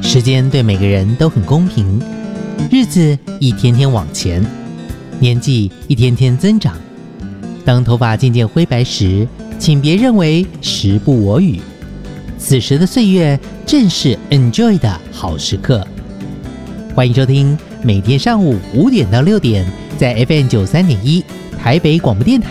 时间对每个人都很公平，日子一天天往前，年纪一天天增长。当头发渐渐灰白时，请别认为时不我与，此时的岁月正是 enjoy 的好时刻。欢迎收听每天上午5点到6点，在 FM 93.1台北广播电台